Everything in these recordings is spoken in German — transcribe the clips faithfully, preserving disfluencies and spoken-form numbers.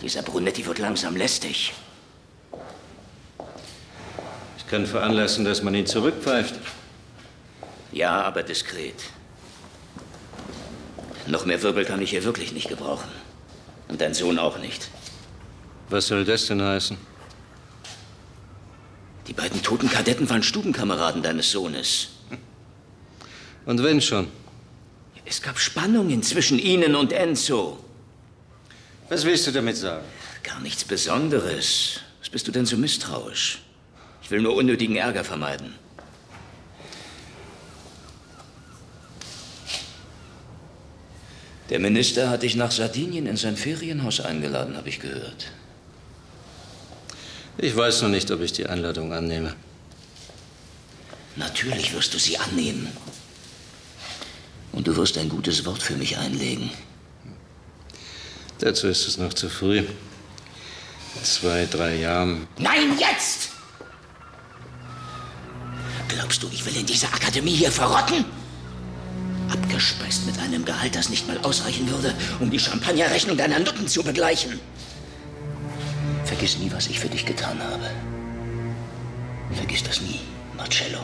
Dieser Brunetti wird langsam lästig. Ich kann veranlassen, dass man ihn zurückpfeift. Ja, aber diskret. Noch mehr Wirbel kann ich hier wirklich nicht gebrauchen. Und dein Sohn auch nicht. Was soll das denn heißen? Die beiden toten Kadetten waren Stubenkameraden deines Sohnes. Und wenn schon? Es gab Spannungen zwischen ihnen und Enzo. Was willst du damit sagen? Gar nichts Besonderes. Was bist du denn so misstrauisch? Ich will nur unnötigen Ärger vermeiden. Der Minister hat dich nach Sardinien in sein Ferienhaus eingeladen, habe ich gehört. Ich weiß noch nicht, ob ich die Einladung annehme. Natürlich wirst du sie annehmen. Und du wirst ein gutes Wort für mich einlegen. Dazu ist es noch zu früh. Zwei, drei Jahren. Nein, jetzt! Glaubst du, ich will in dieser Akademie hier verrotten? Abgespeist mit einem Gehalt, das nicht mal ausreichen würde, um die Champagnerrechnung deiner Nutten zu begleichen. Vergiss nie, was ich für dich getan habe. Vergiss das nie, Marcello.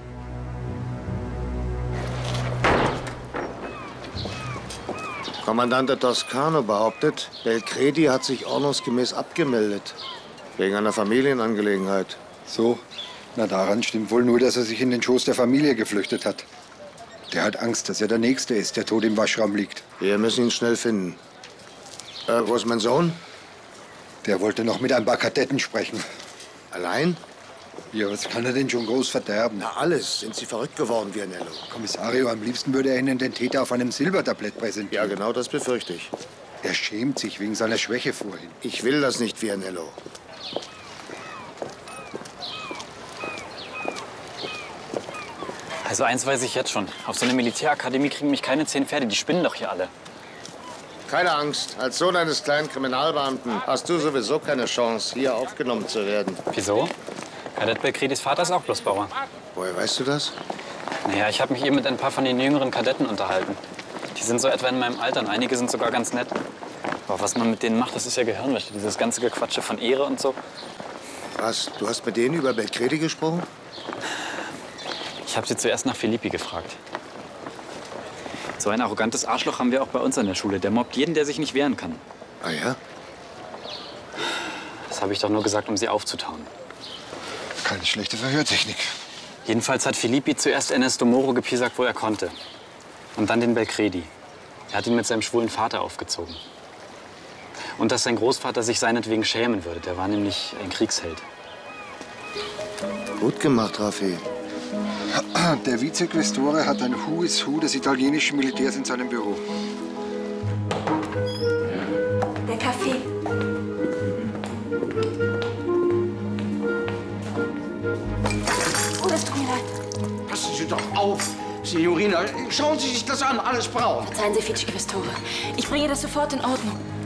Kommandante Toscano behauptet, Belcredi hat sich ordnungsgemäß abgemeldet. Wegen einer Familienangelegenheit. So? Na, daran stimmt wohl nur, dass er sich in den Schoß der Familie geflüchtet hat. Der hat Angst, dass er der Nächste ist, der tot im Waschraum liegt. Wir müssen ihn schnell finden. Äh, wo ist mein Sohn? Der wollte noch mit ein paar Kadetten sprechen. Allein? Ja, was kann er denn schon groß verderben? Na, alles. Sind Sie verrückt geworden, Vianello? Kommissario, am liebsten würde er Ihnen den Täter auf einem Silbertablett präsentieren. Ja, genau das befürchte ich. Er schämt sich wegen seiner Schwäche vorhin. Ich will das nicht, Vianello. Also eins weiß ich jetzt schon. Auf so eine Militärakademie kriegen mich keine zehn Pferde. Die spinnen doch hier alle. Keine Angst. Als Sohn eines kleinen Kriminalbeamten hast du sowieso keine Chance, hier aufgenommen zu werden. Wieso? Kadett Belcredis Vater ist auch bloß Bauer. Woher weißt du das? Naja, ich habe mich eben mit ein paar von den jüngeren Kadetten unterhalten. Die sind so etwa in meinem Alter und einige sind sogar ganz nett. Aber was man mit denen macht, das ist ja Gehirnwäsche. Dieses ganze Gequatsche von Ehre und so. Was? Du hast mit denen über Belcredi gesprochen? Ich habe sie zuerst nach Filippi gefragt. So ein arrogantes Arschloch haben wir auch bei uns an der Schule. Der mobbt jeden, der sich nicht wehren kann. Ah ja? Das habe ich doch nur gesagt, um sie aufzutauen. Keine schlechte Verhörtechnik. Jedenfalls hat Filippi zuerst Ernesto Moro gepiesackt, wo er konnte. Und dann den Belcredi. Er hat ihn mit seinem schwulen Vater aufgezogen. Und dass sein Großvater sich seinetwegen schämen würde. Der war nämlich ein Kriegsheld. Gut gemacht, Raffi. Der Vizequestore hat ein Who is Who des italienischen Militärs in seinem Büro. Der Kaffee. Oh, das tut mir leid. Passen Sie doch auf, Signorina. Schauen Sie sich das an, alles braun. Verzeihen Sie, Vizequestore. Ich bringe das sofort in Ordnung.